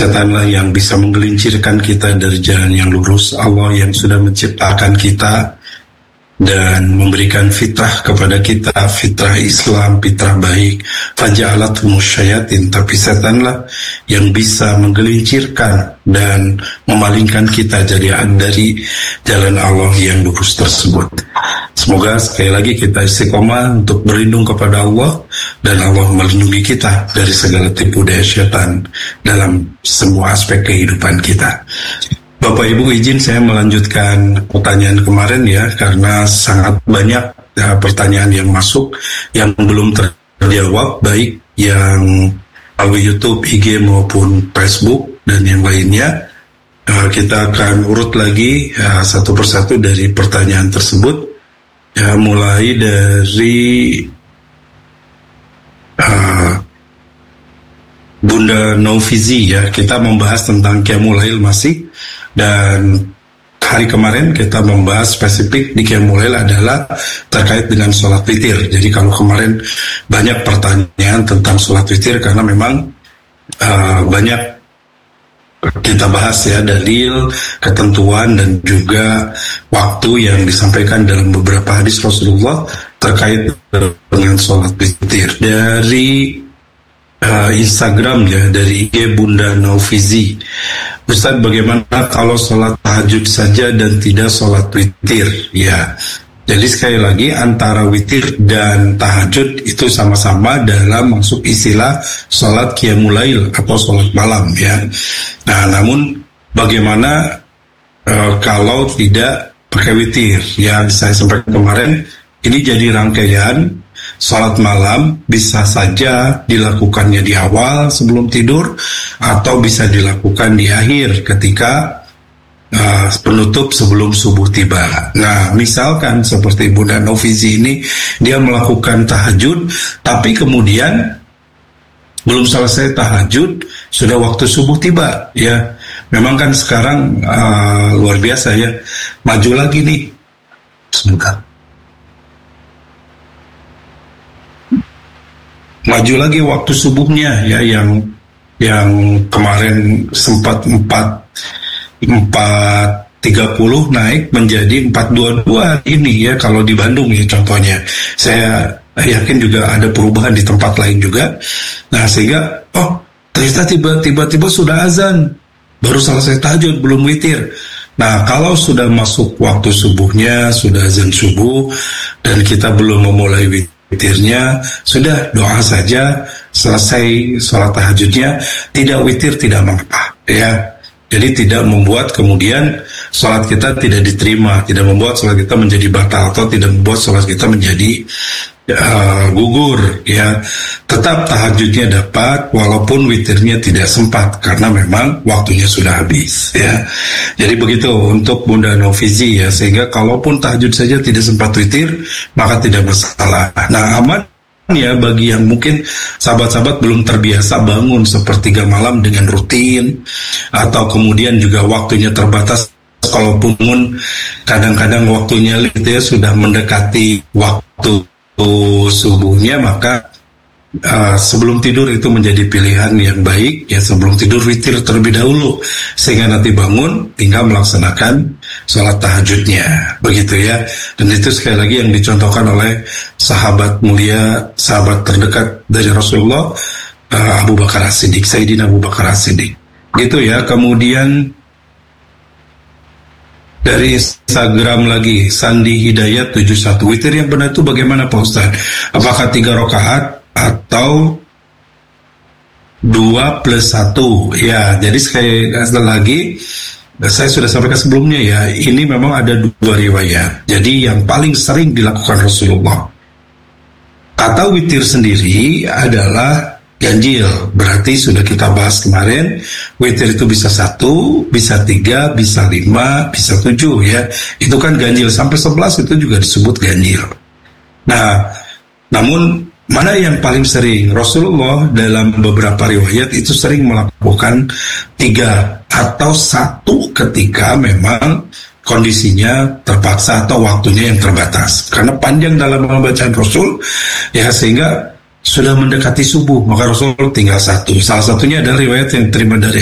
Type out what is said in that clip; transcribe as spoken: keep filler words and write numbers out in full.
Setanlah yang bisa menggelincirkan kita dari jalan yang lurus. Allah yang sudah menciptakan kita dan memberikan fitrah kepada kita, fitrah Islam, fitrah baik. Faja'alathum syayatin, tapi setanlah yang bisa menggelincirkan dan memalingkan kita jadi dari jalan Allah yang lurus tersebut. Semoga sekali lagi kita istiqomah untuk berlindung kepada Allah, dan Allah melindungi kita dari segala tipu daya syaitan dalam semua aspek kehidupan kita. Bapak Ibu, izin saya melanjutkan pertanyaan kemarin ya, karena sangat banyak ya, pertanyaan yang masuk yang belum terjawab, baik yang melalui YouTube, I G maupun Facebook dan yang lainnya. Uh, kita akan urut lagi uh, satu persatu dari pertanyaan tersebut, ya, mulai dari uh, Bunda Naufizi ya. Kita membahas tentang Qiyamul Lail masih. Dan hari kemarin kita membahas spesifik di Qiyamul Lail adalah terkait dengan sholat witir. Jadi kalau kemarin banyak pertanyaan tentang sholat witir karena memang uh, banyak kita bahas ya dalil, ketentuan dan juga waktu yang disampaikan dalam beberapa hadis Rasulullah terkait dengan sholat witir. Dari uh, Instagram ya, dari I G Bunda Naufizi, Ustaz, bagaimana kalau sholat tahajud saja dan tidak sholat witir? Ya, jadi sekali lagi antara witir dan tahajud itu sama-sama dalam masuk istilah sholat Qiyamul Lail atau sholat malam ya. Nah, namun bagaimana e, kalau tidak pakai witir? Ya, saya sampaikan kemarin, ini jadi rangkaian. Salat malam bisa saja dilakukannya di awal sebelum tidur, atau bisa dilakukan di akhir ketika uh, penutup sebelum subuh tiba. Nah, misalkan seperti Bunda Naufizi ini, dia melakukan tahajud, tapi kemudian belum selesai tahajud, sudah waktu subuh tiba. Ya, memang kan sekarang uh, luar biasa ya, maju lagi nih. Sebentar. Maju lagi waktu subuhnya ya, yang yang kemarin sempat empat empat tiga puluh naik menjadi empat dua dua hari ini ya, kalau di Bandung ya contohnya. Saya yakin juga ada perubahan di tempat lain juga. Nah, sehingga oh ternyata tiba-tiba sudah azan, baru selesai tahajud, belum witir. Nah, kalau sudah masuk waktu subuhnya, sudah azan subuh dan kita belum memulai witir, witirnya, sudah doa saja, selesai sholat tahajudnya, tidak witir tidak mengapa ya. Jadi tidak membuat kemudian sholat kita tidak diterima, tidak membuat sholat kita menjadi batal, atau tidak membuat sholat kita menjadi uh, gugur ya. Tetap tahajudnya dapat walaupun witirnya tidak sempat karena memang waktunya sudah habis ya. Jadi begitu untuk Bunda Naufizi ya, sehingga kalaupun tahajud saja tidak sempat witir maka tidak masalah. Nah, aman ya bagi yang mungkin sahabat-sahabat belum terbiasa bangun sepertiga malam dengan rutin, atau kemudian juga waktunya terbatas. Kalaupun kadang-kadang waktunya gitu ya, sudah mendekati waktu subuhnya, maka uh, sebelum tidur itu menjadi pilihan yang baik ya. Sebelum tidur witir terlebih dahulu, sehingga nanti bangun tinggal melaksanakan sholat tahajudnya, begitu ya. Dan itu sekali lagi yang dicontohkan oleh sahabat mulia, sahabat terdekat dari Rasulullah, uh, Abu Bakar As-Siddiq, Sayyidina Abu Bakar As-Siddiq, gitu ya. Kemudian dari Instagram lagi, Sandi Hidayat tujuh satu, witir yang benar itu bagaimana Pak Ustaz? Apakah tiga rakaat atau dua plus satu? Ya, jadi sekali lagi saya sudah sampaikan sebelumnya ya, ini memang ada dua riwayat. Jadi yang paling sering dilakukan Rasulullah, kata witir sendiri adalah ganjil. Berarti sudah kita bahas kemarin, witir itu bisa satu, bisa tiga, bisa lima, bisa tujuh ya. Itu kan ganjil, sampai sebelas itu juga disebut ganjil. Nah, namun mana yang paling sering? Rasulullah dalam beberapa riwayat itu sering melakukan tiga atau satu ketika memang kondisinya terpaksa atau waktunya yang terbatas. Karena panjang dalam pembacaan Rasul ya, sehingga sudah mendekati subuh, maka Rasul tinggal satu. Salah satunya adalah riwayat yang terima dari